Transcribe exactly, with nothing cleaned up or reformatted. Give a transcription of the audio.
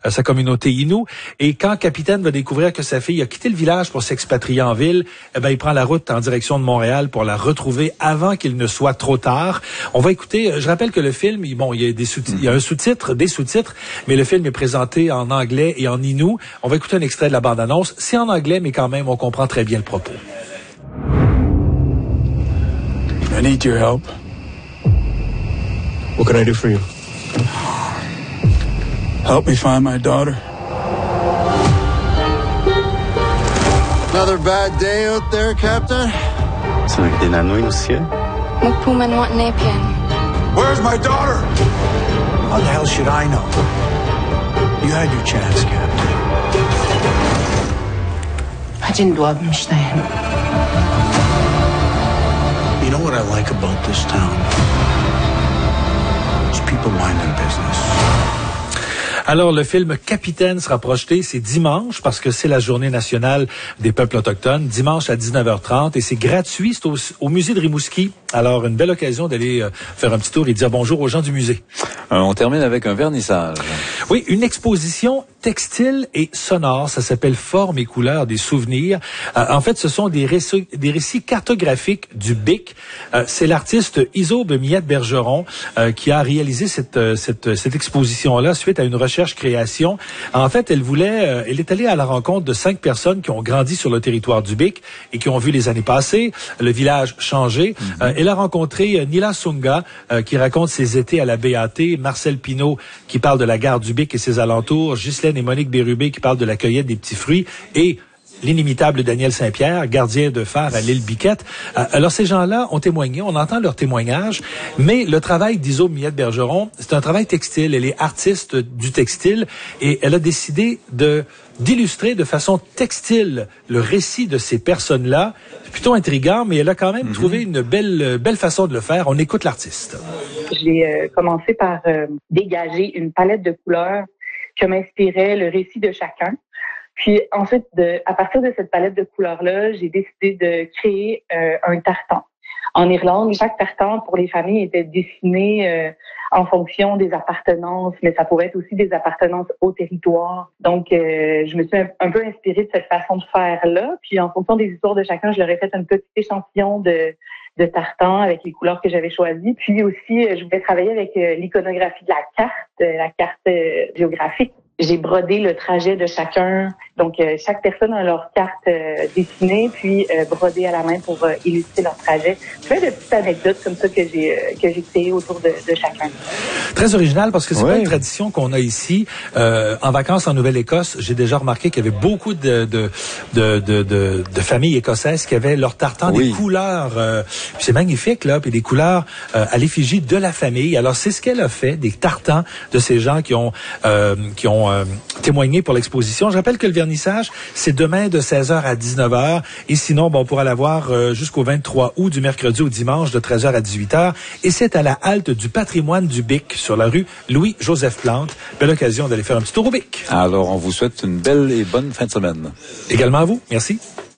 euh, sa communauté Innu. Et quand Capitaine va découvrir que sa fille a quitté le village pour s'expatrier en ville, eh ben, il prend la route en direction de Montréal pour la retrouver avant qu'il ne soit trop tard. On va écouter, je rappelle que le film, bon, il y a des sous il y a un sous-titre, des sous-titres, mais le film est présenté en anglais et en Innu. On va écouter un extrait de la bande-annonce. C'est en anglais, mais quand même, on comprend très bien le propos. I need your help. What can I do for you? Help me find my daughter. Another bad day out there, Captain? C'est un dénanoï aussi. Where's my daughter? How the hell should I know? You had your chance, Captain. You know what I like about this town? It's people minding business. Alors, le film Capitaine sera projeté, c'est dimanche, parce que c'est la journée nationale des peuples autochtones, dimanche à dix-neuf heures trente, et c'est gratuit, c'est au, au musée de Rimouski. Alors, une belle occasion d'aller euh, faire un petit tour et dire bonjour aux gens du musée. Euh, on termine avec un vernissage. Oui, une exposition textile et sonore, ça s'appelle Formes et couleurs des souvenirs. Euh, en fait, ce sont des récits, des récits cartographiques du B I C. Euh, c'est l'artiste Isobe Miette-Bergeron euh, qui a réalisé cette, euh, cette, cette exposition-là suite à une recherche-création. En fait, elle voulait, euh, elle est allée à la rencontre de cinq personnes qui ont grandi sur le territoire du B I C et qui ont vu les années passées le village changer. Mm-hmm. Euh, elle a rencontré euh, Nila Sunga euh, qui raconte ses étés à la B A T, Marcel Pinault qui parle de la gare du B I C et ses alentours, Ghislaine et Monique Bérubé qui parlent de la cueillette des petits fruits et l'inimitable Daniel Saint-Pierre, gardien de phare à l'île Biquette. Alors, ces gens-là ont témoigné, on entend leurs témoignages, mais le travail d'Isobe Miette-Bergeron, c'est un travail textile. Elle est artiste du textile et elle a décidé de d'illustrer de façon textile le récit de ces personnes-là. C'est plutôt intriguant, mais elle a quand même mm-hmm. trouvé une belle belle façon de le faire. On écoute l'artiste. J'ai euh, commencé par euh, dégager une palette de couleurs que m'inspirait le récit de chacun. Puis ensuite, de, à partir de cette palette de couleurs-là, j'ai décidé de créer euh, un tartan. En Irlande, chaque tartan pour les familles était dessiné euh, en fonction des appartenances, mais ça pouvait être aussi des appartenances au territoire. Donc, euh, je me suis un, un peu inspirée de cette façon de faire-là. Puis en fonction des histoires de chacun, je leur ai fait un petit échantillon de, de tartan avec les couleurs que j'avais choisies. Puis aussi, je voulais travailler avec euh, l'iconographie de la carte, la carte euh, géographique. J'ai brodé le trajet de chacun. Donc, euh, chaque personne a leur carte euh, dessinée, puis euh, brodée à la main pour euh, illustrer leur trajet. Plein de petites anecdotes comme ça que j'ai euh, que j'ai créées autour de, de chacun. Très original, parce que c'est ouais. pas une tradition qu'on a ici. Euh, en vacances en Nouvelle-Écosse, j'ai déjà remarqué qu'il y avait beaucoup de de de de, de, de familles écossaises qui avaient leur tartan oui. des couleurs. Euh, puis c'est magnifique, là, puis des couleurs euh, à l'effigie de la famille. Alors, c'est ce qu'elle a fait, des tartans de ces gens qui ont euh, qui ont Euh, témoigner pour l'exposition. Je rappelle que le vernissage, c'est demain de seize heures à dix-neuf heures. Et sinon, bon, on pourra l'avoir euh, jusqu'au vingt-trois août, du mercredi au dimanche, de treize heures à dix-huit heures. Et c'est à la halte du patrimoine du B I C, sur la rue Louis-Joseph Plante. Belle occasion d'aller faire un petit tour au B I C. Alors, on vous souhaite une belle et bonne fin de semaine. Également à vous. Merci.